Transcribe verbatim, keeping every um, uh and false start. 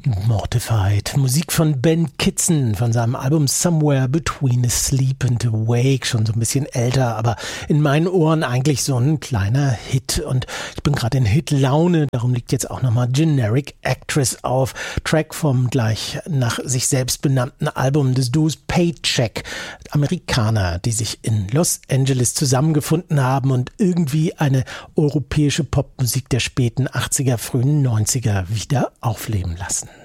Mortified. Musik von Ben Kitson von seinem Album Somewhere Between Asleep and Awake. Schon so ein bisschen älter, aber in meinen Ohren eigentlich so ein kleiner Hit. Und ich bin gerade in Hit-Laune, darum liegt jetzt auch nochmal Generic Actress auf. Track vom gleich nach sich selbst benannten Album des Duos Paycheck. Amerikaner, die sich in Los Angeles zusammengefunden haben und irgendwie eine europäische Popmusik der späten achtziger, frühen neunziger wieder aufleben lassen.